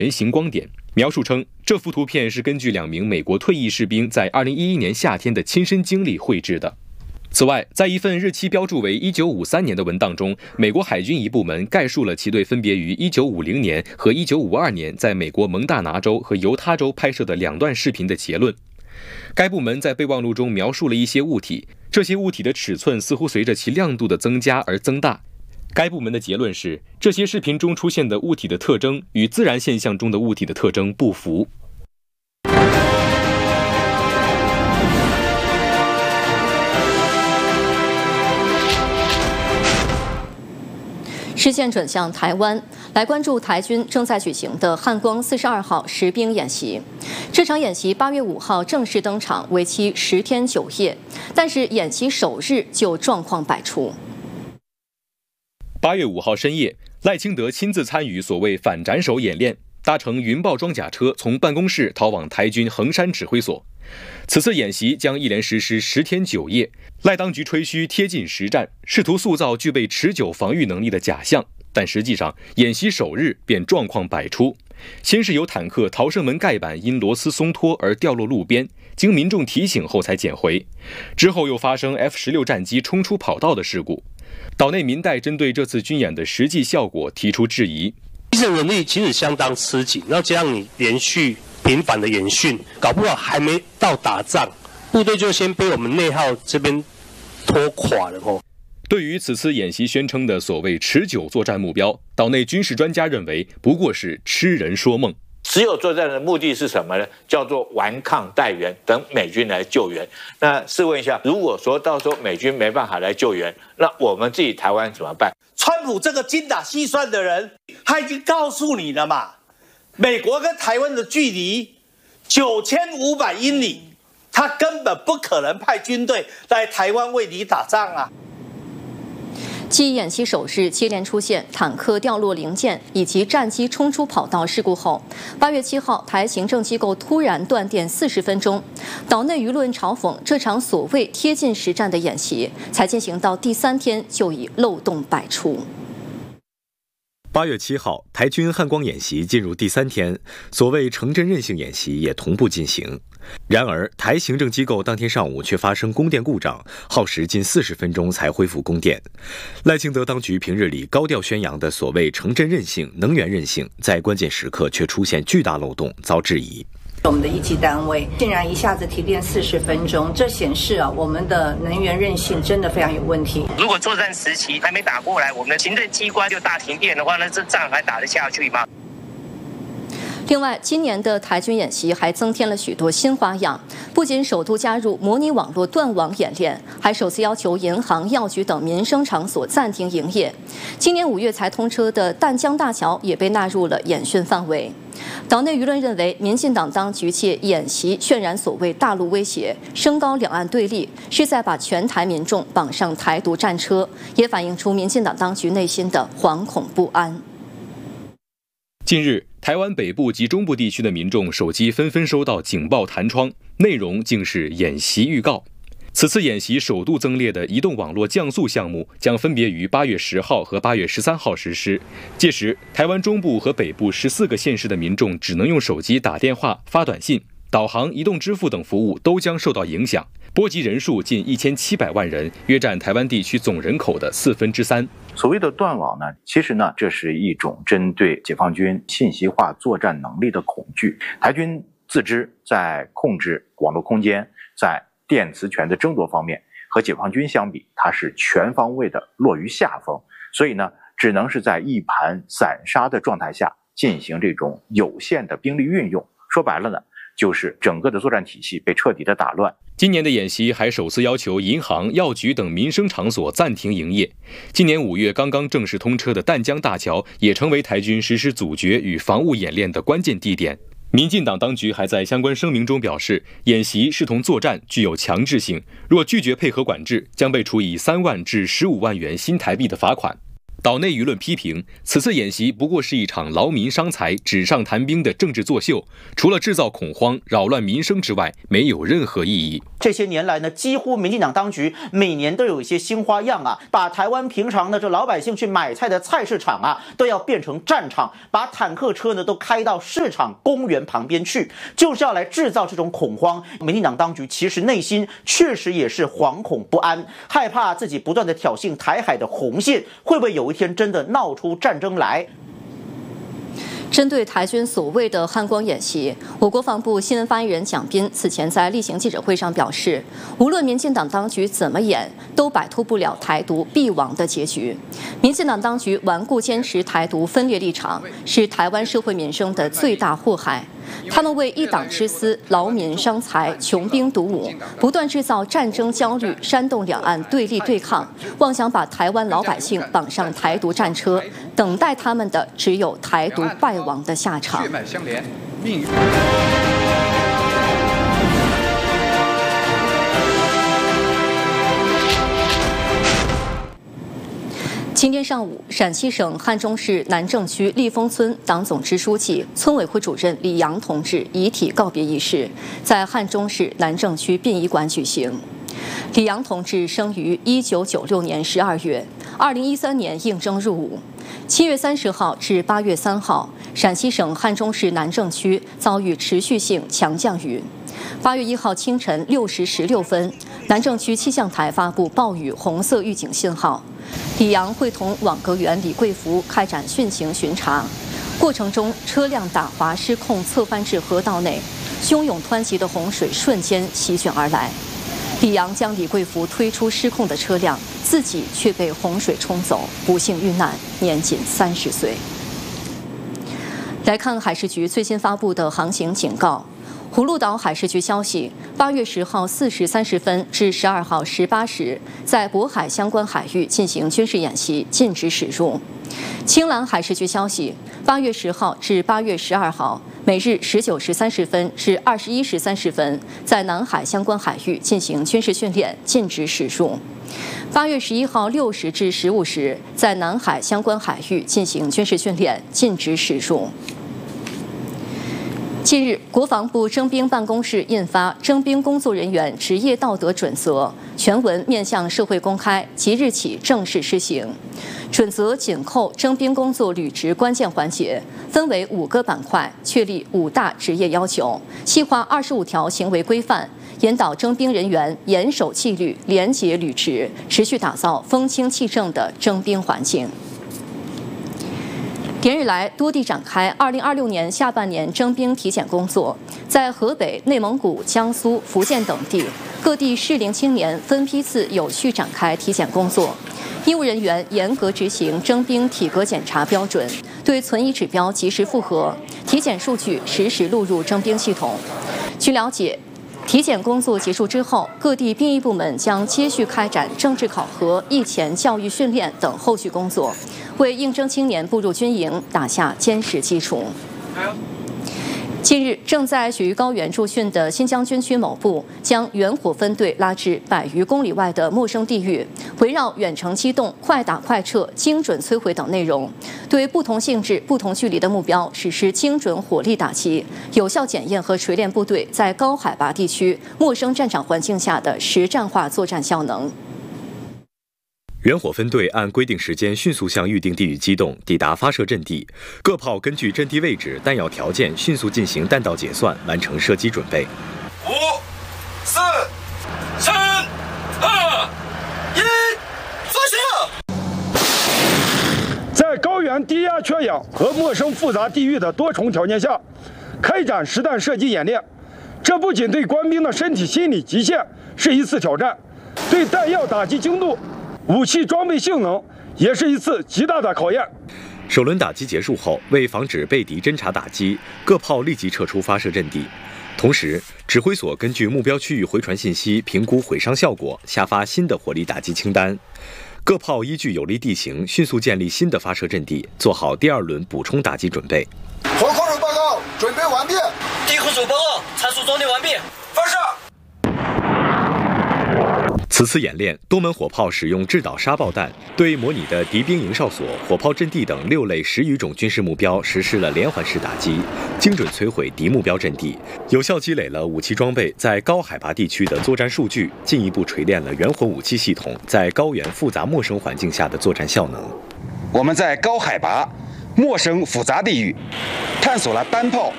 人形光点。描述称，这幅图片是根据2名美国退役士兵在2011年夏天的亲身经历绘制的。此外，在一份日期标注为1953年的文档中，美国海军一部门概述了其对分别于1950年和1952年在美国蒙大拿州和犹他州拍摄的2段视频的结论。该部门在备忘录中描述了一些物体，这些物体的尺寸似乎随着其亮度的增加而增大。该部门的结论是，这些视频中出现的物体的特征与自然现象中的物体的特征不符。 视线转向台湾，来关注台军正在举行的汉光42号实兵演习。这场演习8月5号正式登场，为期10天9夜，但是演习首日就状况百出。 8月5号深夜，赖清德亲自参与所谓反斩首演练，搭乘云豹装甲车从办公室逃往台军横山指挥所。此次演习将一连实施10天9夜，赖当局吹嘘贴近实战，试图塑造具备持久防御能力的假象，但实际上演习首日便状况百出。先是有坦克逃生门盖板因螺丝松脱而掉落路边，经民众提醒后才捡回，之后又发生 F-16战机冲出跑道的事故。岛内民代针对这次军演的实际效果提出质疑。 精神能力其实相当吃紧，然后加上你连续频繁的演训，搞不好还没到打仗，部队就先被我们内耗这边拖垮了吼。 对于此次演习宣称的所谓持久作战目标，岛内军事专家认为不过是痴人说梦。 持久作战的目的是什么呢？叫做顽抗待援，等美军来救援。那试问一下，如果说到时候美军没办法来救援，那我们自己台湾怎么办？ 川普这个精打细算的人，他已经告诉你了嘛，美国跟台湾的距离9500英里，他根本不可能派军队来台湾为你打仗啊。 继演习首日接连出现坦克掉落零件以及战机冲出跑道事故后，8月7号，台行政机构突然断电40分钟，岛内舆论嘲讽这场所谓贴近实战的演习才进行到第3天就已漏洞百出。 8月7号，台军汉光演习进入第3天，所谓城镇韧性演习也同步进行。然而，台行政机构当天上午却发生供电故障，耗时近40分钟才恢复供电。赖清德当局平日里高调宣扬的所谓城镇韧性、能源韧性，在关键时刻却出现巨大漏洞，遭质疑。 我们的一级单位竟然一下子停电40分钟，这显示我们的能源韧性真的非常有问题。 如果作战时期还没打过来，我们的行政机关就大停电的话，那这仗还打得下去吗？ 另外，今年的台军演习还增添了许多新花样，不仅首度加入模拟网络断网演练，还首次要求银行、药局等民生场所暂停营业。今年5月才通车的淡江大桥也被纳入了演训范围。岛内舆论认为，民进党当局借演习渲染所谓大陆威胁，升高两岸对立，是在把全台民众绑上台独战车，也反映出民进党当局内心的惶恐不安。 近日，台湾北部及中部地区的民众手机纷纷收到警报弹窗，内容竟是演习预告。此次演习首度增列的移动网络降速项目将分别于8月10号和8月13号实施。届时，台湾中部和北部14个县市的民众只能用手机打电话、发短信、导航、移动支付等服务都将受到影响，波及人数近1700万人，约占台湾地区总人口的3/4。 所谓的断网呢，其实呢，这是一种针对解放军信息化作战能力的恐惧。台军自知在控制网络空间、在电磁权的争夺方面和解放军相比，它是全方位的落于下风，所以呢，只能是在一盘散沙的状态下进行这种有限的兵力运用。说白了呢，就是整个的作战体系被彻底的打乱。 今年的演习还首次要求银行、药局等民生场所暂停营业。今年5月刚刚正式通车的淡江大桥也成为台军实施阻绝与防务演练的关键地点。民进党当局还在相关声明中表示，演习视同作战，具有强制性，若拒绝配合管制，将被处以3万至15万元新台币的罚款。岛内舆论批评，此次演习不过是一场劳民伤财、纸上谈兵的政治作秀，除了制造恐慌、扰乱民生之外，没有任何意义。 这些年来呢，几乎民进党当局每年都有一些新花样啊，把台湾平常呢这老百姓去买菜的菜市场啊，都要变成战场，把坦克车呢都开到市场公园旁边去，就是要来制造这种恐慌。民进党当局其实内心确实也是惶恐不安，害怕自己不断的挑衅台海的红线，会不会有一天真的闹出战争来？ 针对台军所谓的汉光演习，我国防部新闻发言人蒋斌此前在例行记者会上表示，无论民进党当局怎么演，都摆脱不了台独必亡的结局。民进党当局顽固坚持台独分裂立场，是台湾社会民生的最大祸害。他们为一党之私，劳民伤财，穷兵黩武，不断制造战争焦虑，煽动两岸对立对抗，妄想把台湾老百姓绑上台独战车，等待他们的只有台独败亡的下场。 血脉相连，命运。 今天上午，陕西省汉中市南郑区立丰村党总支书记、村委会主任李阳同志遗体告别仪式在汉中市南郑区殡仪馆举行。李阳同志生于1996年12月，2013年应征入伍。7月30号至8月3号，陕西省汉中市南郑区遭遇持续性强降雨。8月1号清晨6时16分，南郑区气象台发布暴雨红色预警信号。李阳会同网格员李贵福开展汛情巡查，过程中车辆打滑失控侧翻至河道内，汹涌湍急的洪水瞬间席卷而来。李阳将李贵福推出失控的车辆，自己却被洪水冲走，不幸遇难，年仅30岁。来看海事局最新发布的航行警告。葫芦岛海事局消息，8月10号4时30分至12号18时，在渤海相关海域进行军事演习，禁止驶入。青蓝海事局消息，8月10号至8月12号，每日19时30分至21时30分，在南海相关海域进行军事训练，禁止驶入。8月11号6时至15时，在南海相关海域进行军事训练，禁止驶入。近日，国防部征兵办公室印发《征兵工作人员职业道德准则》，全文面向社会公开，即日起正式施行。准则紧扣征兵工作履职关键环节，分为5个板块，确立5大职业要求，细化25条行为规范，引导征兵人员严守纪律、廉洁履职，持续打造风清气正的征兵环境。连日来，多地展开2026年下半年征兵体检工作，在河北、内蒙古、江苏、福建等地，各地适龄青年分批次有序展开体检工作。医务人员严格执行征兵体格检查标准，对存疑指标及时复核，体检数据实时录入征兵系统。据了解，体检工作结束之后，各地兵役部门将接续开展政治考核、役前教育训练等后续工作，为应征青年步入军营打下坚实基础。近日，正在雪域高原驻训的新疆军区某部将远火分队拉至100余公里外的陌生地域，围绕远程机动、快打快撤、精准摧毁等内容，对不同性质、不同距离的目标实施精准火力打击，有效检验和锤炼部队在高海拔地区、陌生战场环境下的实战化作战效能。 远火分队按规定时间迅速向预定地域机动，抵达发射阵地。各炮根据阵地位置、弹药条件，迅速进行弹道解算，完成射击准备。 5、4、3、2、1，发射！ 在高原低压缺氧和陌生复杂地域的多重条件下，开展实弹射击演练，这不仅对官兵的身体心理极限是一次挑战，对弹药打击精度、武器装备性能也是一次极大的考验。 首轮打击结束后，为防止被敌侦察打击，各炮立即撤出发射阵地。同时，指挥所根据目标区域回传信息，评估毁伤效果，下发新的火力打击清单。各炮依据有利地形，迅速建立新的发射阵地，做好第2轮补充打击准备。 火控手报告，准备完毕。 地控手报告，参数装填完毕， 发射。 此此次演练，多门火炮使用制导沙爆弹，对模拟的敌兵营哨所、火炮阵地等6类10余种军事目标实施了连环式打击，精准摧毁敌目标阵地，有效积累了武器装备在高海拔地区的作战数据，进一步锤炼了远火武器系统在高原复杂陌生环境下的作战效能。 我们在高海拔、陌生复杂地域，探索了单炮